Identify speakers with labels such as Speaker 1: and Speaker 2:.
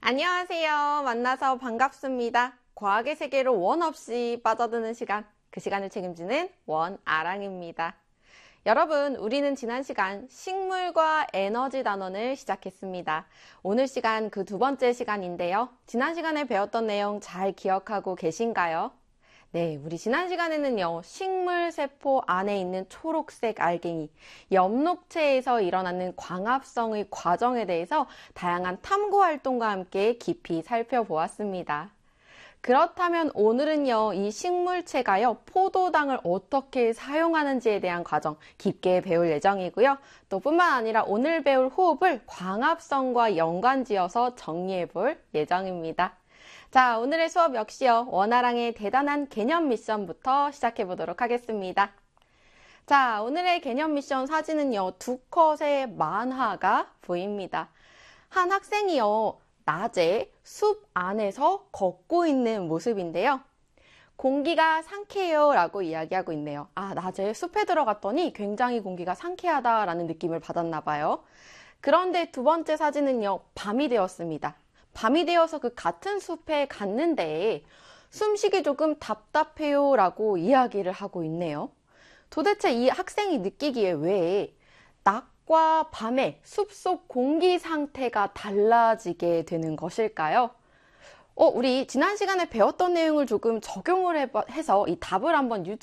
Speaker 1: 안녕하세요. 만나서 반갑습니다. 과학의 세계로 원 없이 빠져드는 시간, 그 시간을 책임지는 원아랑입니다. 여러분, 우리는 지난 시간 식물과 에너지 단원을 시작했습니다. 오늘 시간 그 두 번째 시간인데요. 지난 시간에 배웠던 내용 잘 기억하고 계신가요? 네, 우리 지난 시간에는요, 식물 세포 안에 있는 초록색 알갱이, 엽록체에서 일어나는 광합성의 과정에 대해서 다양한 탐구 활동과 함께 깊이 살펴보았습니다. 그렇다면 오늘은요, 이 식물체가요, 포도당을 어떻게 사용하는지에 대한 과정 깊게 배울 예정이고요. 또 뿐만 아니라 오늘 배울 호흡을 광합성과 연관지어서 정리해 볼 예정입니다. 자, 오늘의 수업 역시요, 원아랑의 대단한 개념 미션부터 시작해 보도록 하겠습니다. 자, 오늘의 개념 미션 사진은요, 두 컷의 만화가 보입니다. 한 학생이요, 낮에 숲 안에서 걷고 있는 모습인데요. 공기가 상쾌해요 라고 이야기하고 있네요. 낮에 숲에 들어갔더니 굉장히 공기가 상쾌하다라는 느낌을 받았나 봐요. 그런데 두 번째 사진은요, 밤이 되었습니다. 밤이 되어서 그 같은 숲에 갔는데 숨쉬기 조금 답답해요 라고 이야기를 하고 있네요. 도대체 이 학생이 느끼기에 왜 낮과 밤에 숲속 공기 상태가 달라지게 되는 것일까요? 우리 지난 시간에 배웠던 내용을 조금 적용을 해서 이 답을 한번